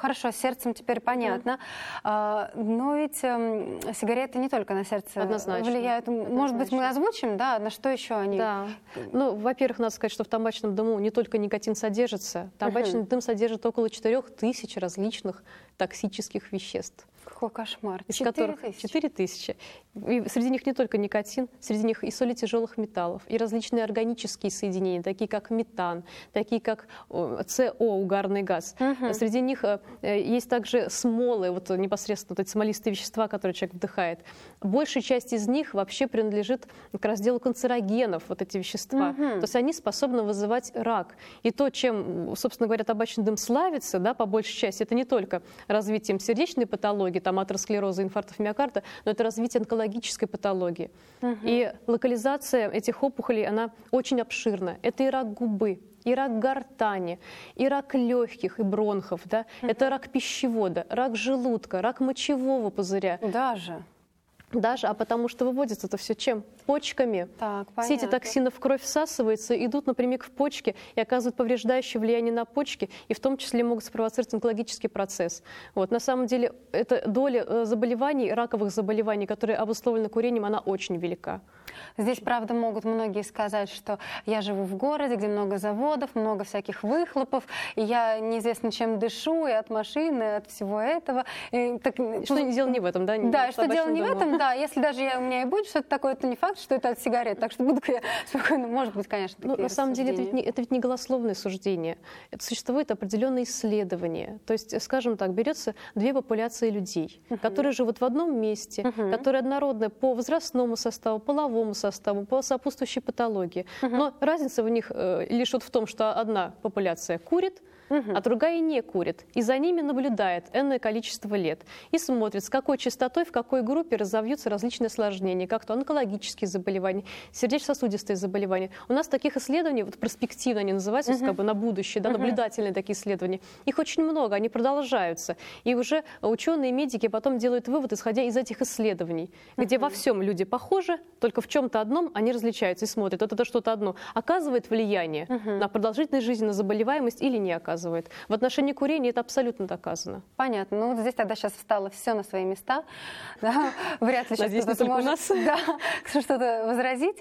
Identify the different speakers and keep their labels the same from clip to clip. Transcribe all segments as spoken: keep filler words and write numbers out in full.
Speaker 1: хорошо, с сердцем теперь понятно. А, но ведь э, сигареты не только на сердце
Speaker 2: Однозначно.
Speaker 1: влияют.
Speaker 2: Однозначно.
Speaker 1: Может быть, мы озвучим, да, на что еще они?
Speaker 2: Да. Ну, во-первых, надо сказать, что в табачном дыму не только никотин содержится. Табачный uh-huh. дым содержит около четырёх тысяч различных токсических веществ.
Speaker 1: Какой кошмар.
Speaker 2: Из которых четыре тысячи. И среди них не только никотин, среди них и соли тяжелых металлов, и различные органические соединения, такие как метан, такие как СО, угарный газ. Uh-huh. Среди них есть также смолы, вот непосредственно вот эти смолистые вещества, которые человек вдыхает. Большая часть из них вообще принадлежит к разделу канцерогенов, вот эти вещества. Uh-huh. То есть они способны вызывать рак. И то, чем, собственно говоря, табачный дым славится, да, по большей части, это не только развитием сердечной патологии, там, атеросклероза, инфарктов миокарда, но это развитие онкологической патологии. Uh-huh. И локализация этих опухолей, она очень обширна. Это и рак губы, и рак гортани, и рак легких, и бронхов, да? Uh-huh. Это рак пищевода, рак желудка, рак мочевого пузыря.
Speaker 1: Даже?
Speaker 2: Даже, а потому что выводится это все чем? Почками.
Speaker 1: Так,
Speaker 2: все эти токсины в кровь всасываются, идут напрямик в почки и оказывают повреждающее влияние на почки, и в том числе могут спровоцировать онкологический процесс. Вот. На самом деле, эта доля заболеваний, раковых заболеваний, которые обусловлены курением, она очень велика.
Speaker 1: Здесь, правда, могут многие сказать, что я живу в городе, где много заводов, много всяких выхлопов, и я неизвестно чем дышу, и от машины, и от всего этого. И, так,
Speaker 2: что дело не в этом, да?
Speaker 1: Да, что дело не в этом, да. Если даже я, у меня и будет что-то такое, то не факт, что это от сигарет. Так что буду я спокойно, может быть, конечно, такие
Speaker 2: ну, на самом деле, это ведь, не, это ведь не голословное суждение. Это существует определенные исследования. То есть, скажем так, берется две популяции людей, uh-huh. которые живут в одном месте, uh-huh. которые однородны по возрастному составу, половому составу, по сопутствующей патологии. Uh-huh. Но разница в них э, лишь вот в том, что одна популяция курит, Uh-huh. а другая не курит. И за ними наблюдает энное количество лет. И смотрит, с какой частотой, в какой группе разовьются различные осложнения, как то онкологические заболевания, сердечно-сосудистые заболевания. У нас таких исследований, вот перспективно они называются, uh-huh. как бы на будущее, да, uh-huh. наблюдательные такие исследования. Их очень много, они продолжаются. И уже ученые, медики потом делают вывод, исходя из этих исследований, uh-huh. где во всем люди похожи, только в чем-то одном они различаются и смотрят. Вот это что-то одно оказывает влияние uh-huh. на продолжительность жизни, на заболеваемость или не оказывает. В отношении курения это абсолютно доказано.
Speaker 1: Понятно. Ну вот здесь тогда сейчас встало все на свои места. Да? Вряд ли сейчас
Speaker 2: кто-то сможет нас.
Speaker 1: Да, что-то возразить.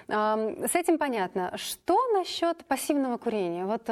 Speaker 1: С этим понятно. Что насчет пассивного курения? Вот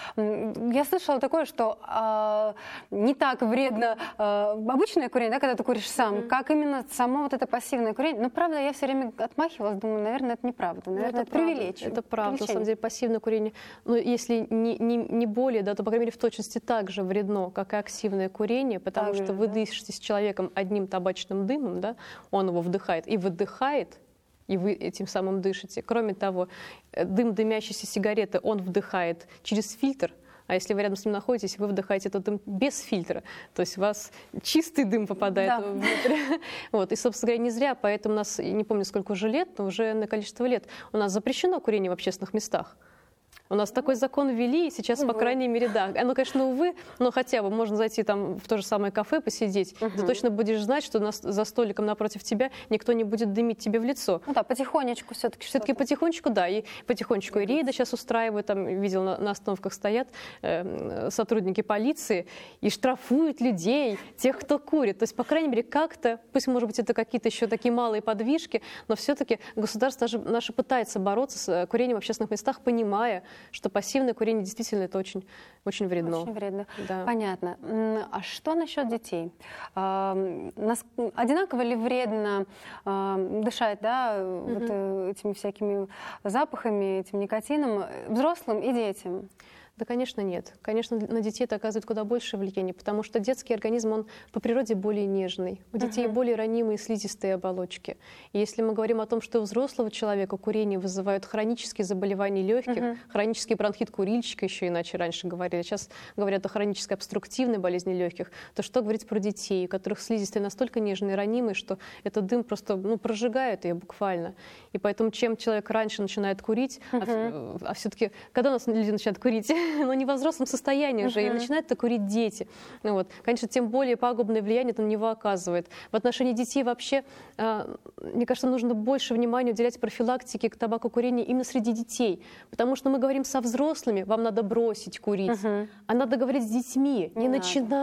Speaker 1: я слышала такое, что не так вредно обычное курение, да, когда ты куришь сам, mm-hmm. как именно само вот это пассивное курение. Но правда, я все время отмахивалась, думаю, наверное, это неправда. Наверное, это, это привилегия.
Speaker 2: Это правда. На самом деле пассивное курение, ну, если не, не, не более, да, то, по крайней мере, в точности так же вредно, как и активное курение, потому так что же, вы да. дышите с человеком одним табачным дымом, да, он его вдыхает и выдыхает, и вы этим самым дышите. Кроме того, дым дымящейся сигареты он вдыхает через фильтр, а если вы рядом с ним находитесь, вы вдыхаете этот дым без фильтра. То есть у вас чистый дым попадает да. внутрь. Вот. И, собственно говоря, не зря, поэтому у нас, не помню, сколько уже лет, но уже на количество лет, у нас запрещено курение в общественных местах. У нас такой закон ввели, и сейчас, угу. по крайней мере, да. Ну, конечно, увы, но хотя бы можно зайти там в то же самое кафе, посидеть. Угу. Ты точно будешь знать, что нас, за столиком напротив тебя никто не будет дымить тебе в лицо.
Speaker 1: Ну да, потихонечку все-таки.
Speaker 2: Все-таки потихонечку, да. И потихонечку и рейды сейчас устраивают. Там, видел, на, на остановках стоят э, сотрудники полиции и штрафуют людей, тех, кто курит. То есть, по крайней мере, как-то, пусть, может быть, это какие-то еще такие малые подвижки, но все-таки государство даже наше пытается бороться с курением в общественных местах, понимая, что пассивное курение действительно это очень, очень вредно.
Speaker 1: Очень вредно.
Speaker 2: Да.
Speaker 1: Понятно. А что насчет детей? Одинаково ли вредно дышать, да, угу. вот этими всякими запахами, этим никотином взрослым и детям?
Speaker 2: Да, конечно, нет. Конечно, на детей это оказывает куда больше влияния, потому что детский организм, он по природе более нежный. У детей uh-huh. более ранимые слизистые оболочки. И если мы говорим о том, что у взрослого человека курение вызывает хронические заболевания легких, uh-huh. хронический бронхит курильщика, еще иначе раньше говорили, сейчас говорят о хронической обструктивной болезни легких, то что говорить про детей, у которых слизистые настолько нежные и ранимые, что этот дым просто ну, прожигает ее буквально. И поэтому чем человек раньше начинает курить, uh-huh. а, а все-таки, когда у нас люди начинают курить? Но не в взрослом состоянии уже, uh-huh. и начинают это курить дети. Ну, вот. Конечно, тем более пагубное влияние это на него оказывает. В отношении детей вообще, э, мне кажется, нужно больше внимания уделять профилактике к табакокурению именно среди детей. Потому что мы говорим со взрослыми, вам надо бросить курить, uh-huh. а надо говорить с детьми, не, не начинать.